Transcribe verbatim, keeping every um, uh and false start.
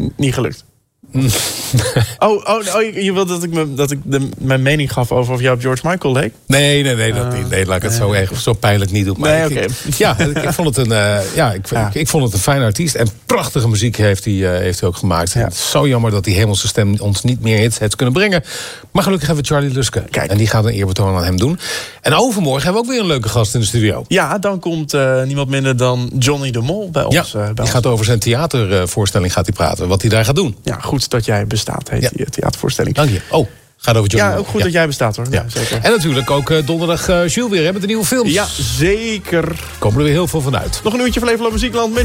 Niet gelukt. oh, oh, oh, je, je wilt dat ik, me, dat ik de, mijn mening gaf over of jij op George Michael leek? Nee, nee, nee, dat Uh, niet. Nee, laat ik het nee. zo, erg, zo pijnlijk niet doen. Maar Nee, ik, oké. ik, ja, ik, ik vond het een, uh, ja, ik, Ja. ik, ik vond het een fijne artiest. En prachtige muziek heeft hij, uh, heeft hij ook gemaakt. Ja. En het is zo jammer dat die hemelse stem ons niet meer hits heeft kunnen brengen. Maar gelukkig hebben we Charlie Luske. Kijk. En die gaat een eerbetoon aan hem doen. En overmorgen hebben we ook weer een leuke gast in de studio. Ja, dan komt uh, niemand minder dan Johnny de Mol bij ons. Ja, uh, bij die ons. gaat over zijn theatervoorstelling gaat hij praten. Wat hij daar gaat doen. Ja, goed dat jij bestaat, heet Ja. die theatervoorstelling. Dank je. Oh, gaat over Johnny. Ja, ook goed ja. dat jij bestaat, hoor. Ja, Ja. zeker. En natuurlijk ook uh, donderdag uh, Jules weer hè, met de nieuwe films. Ja, zeker. Komen er weer heel veel van uit. Nog een uurtje Flevoland Muziekland.